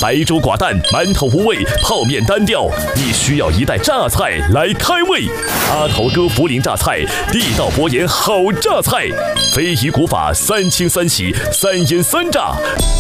白粥寡淡，馒头无味，泡面单调，你需要一袋榨菜来开胃。阿头哥涪陵榨菜，地道博研好榨菜，非遗古法3清3洗3腌3炸。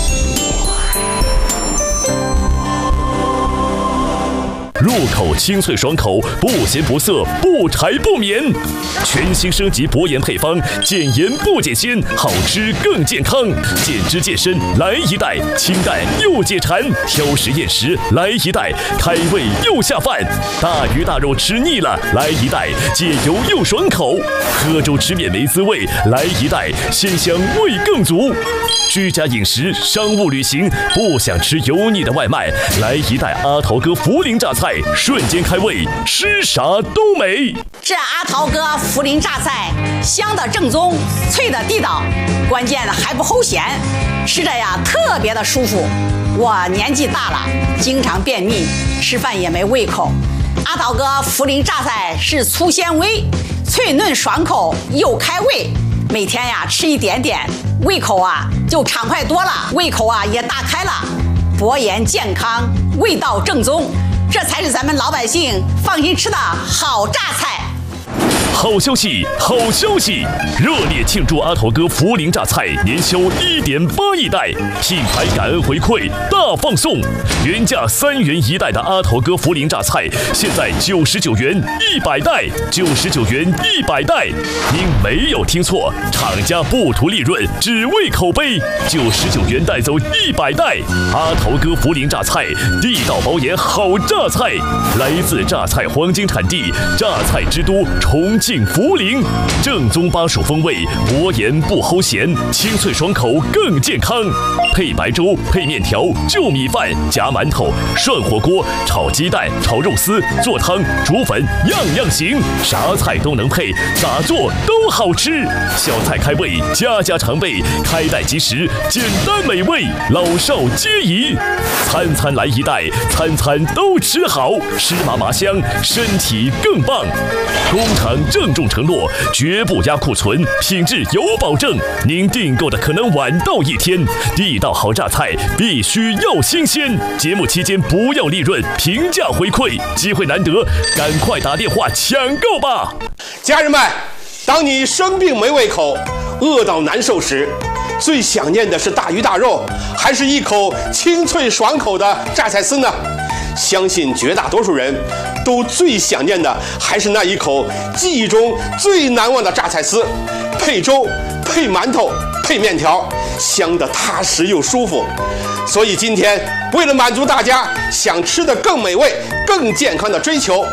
入口清脆爽口，不咸不涩，不柴不绵。全新升级博研配方，减盐不减鲜，好吃更健康。减脂健身来一袋，清淡又解馋，挑食厌食来一袋，开胃又下饭。大鱼大肉吃腻了，来一袋，解油又爽口。喝粥吃面没滋味，来一袋，鲜香味更足。居家饮食、商务旅行，不想吃油腻的外卖，来一袋阿头哥涪陵榨菜，瞬间开胃，吃啥都美。 这阿头哥涪陵榨菜，香的正宗，脆的地道，关键还不齁咸，吃着呀特别的舒服。我年纪大了，经常便秘，吃饭也没胃口。阿头哥涪陵榨菜是粗纤维，脆嫩爽口又开胃。每天呀吃一点点，胃口啊就畅快多了，胃口啊也大开了。博研健康，味道正宗，这才是咱们老百姓放心吃的好榨菜。 好消息，好消息！热烈庆祝阿头哥涪陵榨菜年销1.8亿袋，品牌感恩回馈大放送。原价3元1袋的阿头哥涪陵榨菜，现在99元100袋，99元100袋。您没有听错，厂家不图利润，只为口碑。99元带走100袋。阿头哥涪陵榨菜，地道包研好榨菜，来自榨菜黄金产地，榨菜之都重庆涪陵，正宗巴蜀风味，博研不齁咸，清脆爽口更健康。配白粥，配面条，就米饭，夹馒头，涮火锅，炒鸡蛋，炒肉丝，做汤，煮粉，样样行，啥菜都能配，咋做都好吃。小菜开胃，家家常备，开袋即食，简单美味，老少皆宜。餐餐来一袋，餐餐都吃好，吃麻麻香，身体更棒。工厂郑重承诺，绝不压库存，品质有保证。您订购的可能晚到1天，地道好榨菜必须要新鲜。节目期间不要利润，平价回馈，机会难得，赶快打电话抢购吧！ 家人们，当你生病没胃口、饿到难受时，最想念的是大鱼大肉，还是一口清脆爽口的榨菜丝呢？相信绝大多数人都最想念的还是那一口记忆中最难忘的榨菜丝，配粥、配馒头、配面条，香得踏实又舒服。所以今天为了满足大家想吃的更美味、更健康的追求，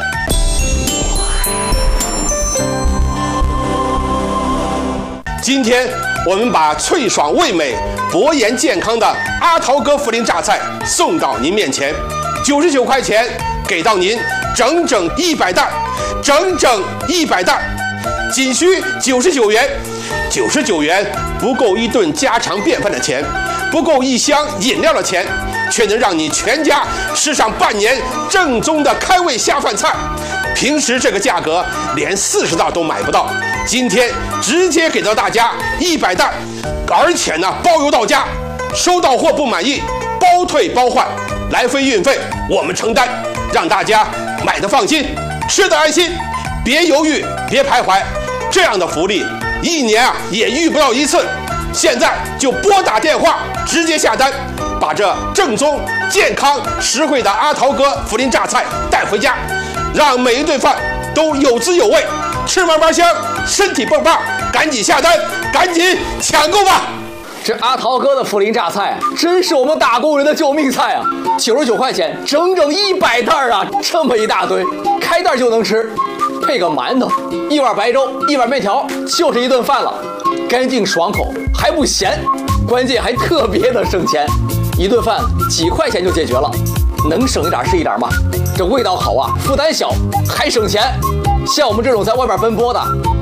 今天我们把脆爽味美、博研健康的阿头哥涪陵榨菜送到您面前，99块钱给到您整整100袋，整整100袋，仅需99元。99元不够一顿家常便饭的钱，不够一箱饮料的钱，却能让你全家吃上半年正宗的开胃下饭菜。平时这个价格连40袋都买不到，今天直接给到大家100袋，而且呢包邮到家，收到货不满意包退包换，来回运费我们承担，让大家买的放心，吃的安心，别犹豫，别徘徊。这样的福利1年也遇不到1次，现在就拨打电话直接下单，把这正宗、健康、实惠的阿头哥涪陵榨菜带回家，让每一顿饭都有滋有味，吃嘛嘛香，身体蹦棒。赶紧下单，赶紧抢购吧！ 这阿头哥的涪陵榨菜真是我们打工人的救命菜啊！99块钱，整整100袋啊！这么一大堆，开袋就能吃，配个馒头，一碗白粥，一碗面条，就是一顿饭了。干净爽口，还不咸，关键还特别的省钱，一顿饭几块钱就解决了，能省一点是一点嘛。这味道好啊，负担小，还省钱。像我们这种在外面奔波的，